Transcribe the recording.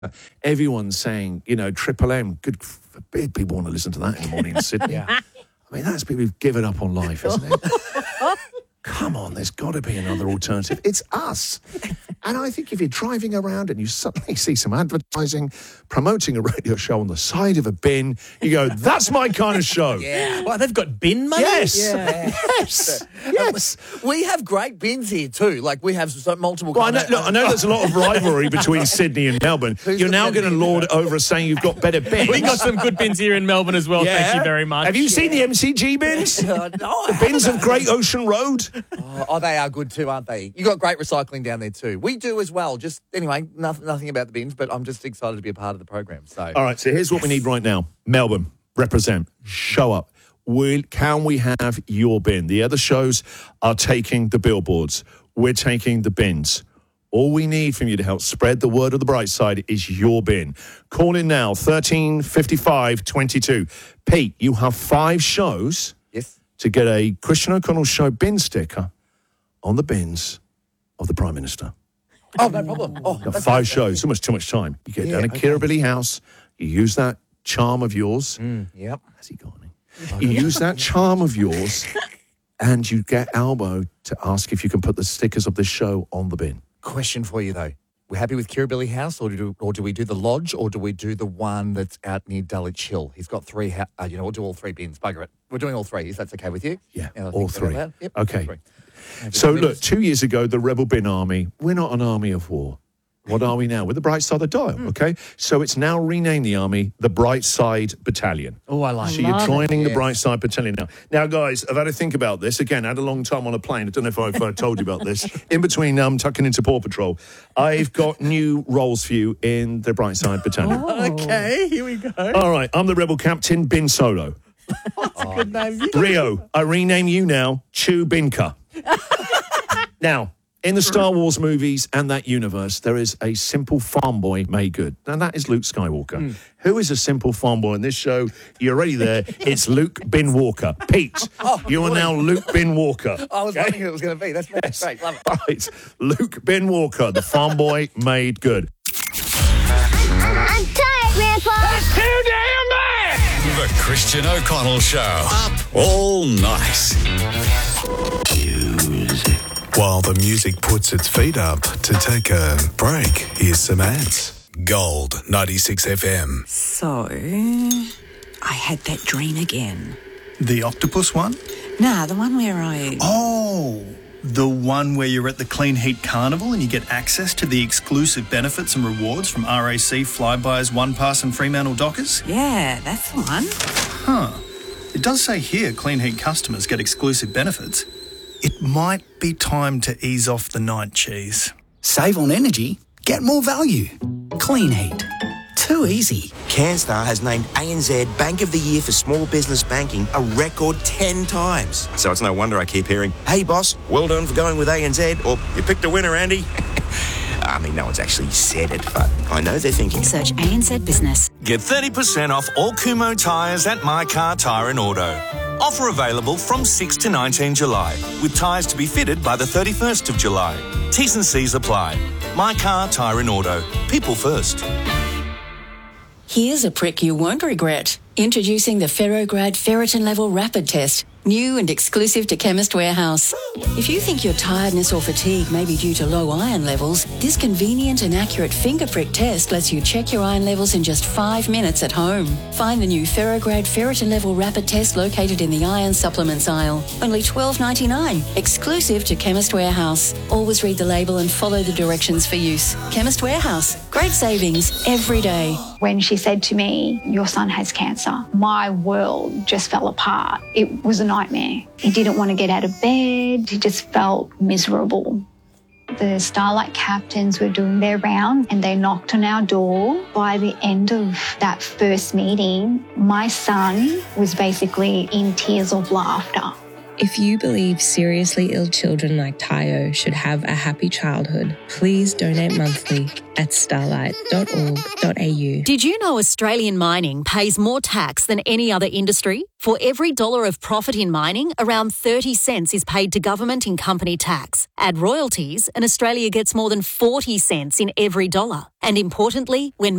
Everyone's saying, Triple M, good forbid people want to listen to that in the morning in Sydney. I mean, that's people who've given up on life, isn't it? Come on, there's got to be another alternative. It's us. And I think if you're driving around and you suddenly see some advertising promoting a radio show on the side of a bin, you go, that's my kind of show. Yeah. Well, they've got bin money? Yes. Yeah. Yes. We have great bins here too. Like we have multiple. Well, I know there's a lot of rivalry between Sydney and Melbourne. You're now going to lord over us saying you've got better bins. We got some good bins here in Melbourne as well. Thank you very much. Have you seen the MCG bins? No, The bins of Great Ocean Road? Oh, they are good too, aren't they? You got great recycling down there too. We do as well. Just anyway, nothing about the bins, but I'm just excited to be a part of the program. So, all right. So here's what we need right now. Melbourne, represent. Show up. Can we have your bin? The other shows are taking the billboards. We're taking the bins. All we need from you to help spread the word of the bright side is your bin. Call in now, 13 55 22. Pete, you have 5 shows to get a Christian O'Connell Show bin sticker on the bins of the Prime Minister. Oh, no problem. Oh, Got 5 shows. So much too much time. You get down to Kirribilli House. You use that charm of yours. Yep. Has he gone? You use that charm of yours and you get Albo to ask if you can put the stickers of this show on the bin. Question for you though. We're happy with Kirribilli House, or do we do the Lodge, or do we do the one that's out near Dulwich Hill? He's got 3. We'll do all 3 bins. Bugger it. We're doing all 3. If that's okay with you? Yeah, Now that I all think about 3. that. Yep, Okay. all 3. So look, 2 years ago, the Rebel Bin Army, we're not an army of war. What are we now? We're the Bright Side of the Dial, okay? So it's now renamed the Army the Bright Side Battalion. Oh, I like So you're joining the Bright Side Battalion now. Now, guys, I've had to think about this. Again, I had a long time on a plane. I don't know if I've told you about this. In between tucking into Paw Patrol, I've got new roles for you in the Bright Side Battalion. Okay, here we go. All right, I'm the Rebel Captain, Bin Solo. That's a good name. Rio, I rename you now Chewbinka. Now, in the Star Wars movies and that universe, there is a simple farm boy made good. And that is Luke Skywalker. Who is a simple farm boy in this show? You're already there. It's Luke Bin Walker. Pete, you are now Luke Bin Walker. I was wondering who it was going to be. That's great. Love it. Right. Luke Bin Walker, the farm boy made good. I'm tired, Grandpa. That's too damn bad! The Christian O'Connell Show. Up all night. While the music puts its feet up to take a break, here's some ads. Gold 96 FM. So, I had that dream again. The octopus one? Nah, the one where I... Oh, the one where you're at the Clean Heat Carnival and you get access to the exclusive benefits and rewards from RAC, Flybuys, OnePass and Fremantle Dockers? Yeah, that's the one. Huh. It does say here Clean Heat customers get exclusive benefits. It might be time to ease off the night cheese. Save on energy, get more value. Clean Heat. Too easy. CanStar has named ANZ Bank of the Year for Small Business Banking a record 10 times. So it's no wonder I keep hearing, hey boss, well done for going with ANZ, or you picked a winner, Andy. I mean, no one's actually said it, but I know they're thinking. Search ANZ Business. Get 30% off all Kumho tyres at My Car Tyre and Auto. Offer available from 6 to 19 July, with tyres to be fitted by the 31st of July. T's and C's apply. My Car Tyre and Auto. People first. Here's a prick you won't regret. Introducing the Ferrograd Ferritin Level Rapid Test. New and exclusive to Chemist Warehouse. If you think your tiredness or fatigue may be due to low iron levels, this convenient and accurate finger prick test lets you check your iron levels in just 5 minutes at home. Find the new Ferrograd Ferritin Level Rapid Test located in the iron supplements aisle. Only $12.99, exclusive to Chemist Warehouse. Always read the label and follow the directions for use. Chemist Warehouse. Great savings every day. When she said to me, your son has cancer, my world just fell apart. It was a nightmare. He didn't want to get out of bed. He just felt miserable. The Starlight captains were doing their round and they knocked on our door. By the end of that first meeting, my son was basically in tears of laughter. If you believe seriously ill children like Tayo should have a happy childhood, please donate monthly at starlight.org.au. Did you know Australian mining pays more tax than any other industry? For every dollar of profit in mining, around 30 cents is paid to government in company tax. Add royalties, and Australia gets more than 40 cents in every dollar. And importantly, when